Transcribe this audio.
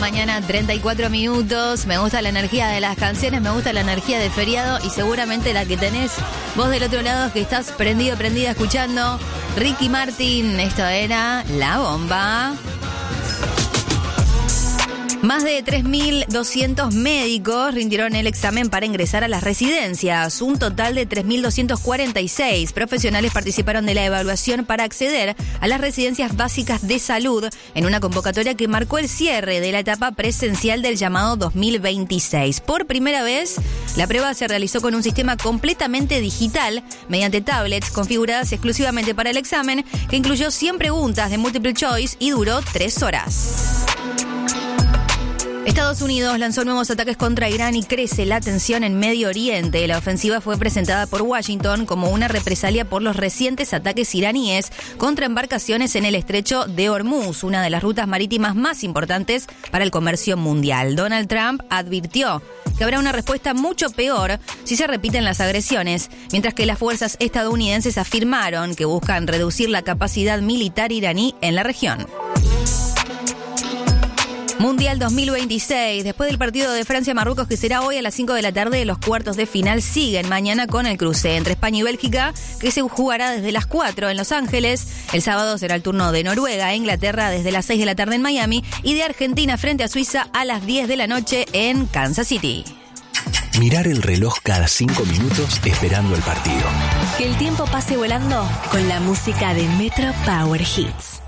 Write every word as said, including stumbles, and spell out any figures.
mañana, treinta y cuatro minutos. Me gusta la energía de las canciones, me gusta la energía de feriado y seguramente la que tenés vos del otro lado que estás prendido, prendida escuchando. Ricky Martin, esto era La Bomba. Más de tres mil doscientos médicos rindieron el examen para ingresar a las residencias. Un total de tres mil doscientos cuarenta y seis profesionales participaron de la evaluación para acceder a las residencias básicas de salud en una convocatoria que marcó el cierre de la etapa presencial del llamado dos mil veintiséis. Por primera vez, la prueba se realizó con un sistema completamente digital mediante tablets configuradas exclusivamente para el examen, que incluyó cien preguntas de multiple choice y duró tres horas. Estados Unidos lanzó nuevos ataques contra Irán y crece la tensión en Medio Oriente. La ofensiva fue presentada por Washington como una represalia por los recientes ataques iraníes contra embarcaciones en el estrecho de Hormuz, una de las rutas marítimas más importantes para el comercio mundial. Donald Trump advirtió que habrá una respuesta mucho peor si se repiten las agresiones, mientras que las fuerzas estadounidenses afirmaron que buscan reducir la capacidad militar iraní en la región. Mundial dos mil veintiséis. Después del partido de Francia-Marruecos, que será hoy a las cinco de la tarde, los cuartos de final siguen mañana con el cruce entre España y Bélgica, que se jugará desde las cuatro en Los Ángeles. El sábado será el turno de Noruega e Inglaterra desde las seis de la tarde en Miami y de Argentina frente a Suiza a las diez de la noche en Kansas City. Mirar el reloj cada cinco minutos esperando el partido. Que el tiempo pase volando con la música de Metro Power Hits.